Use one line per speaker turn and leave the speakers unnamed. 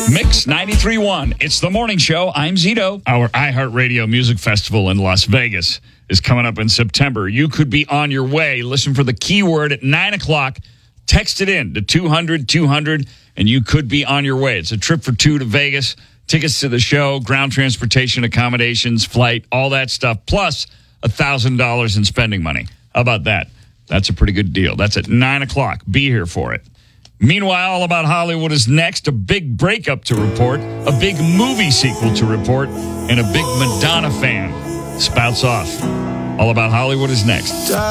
Mix 93.1. It's the morning show. I'm Zito. Our iHeartRadio Music Festival in Las Vegas is coming up in September. You could be on your way. Listen for the keyword at 9 o'clock. Text it in to 200-200, and you could be on your way. It's a trip for two to Vegas. Tickets to the show, ground transportation, accommodations, flight, all that stuff, plus $1,000 in spending money. How about that? That's a pretty good deal. That's at 9 o'clock. Be here for it. Meanwhile, All About Hollywood is next. A big breakup to report, a big movie sequel to report, and a big Madonna fan spouts off. All About Hollywood is next.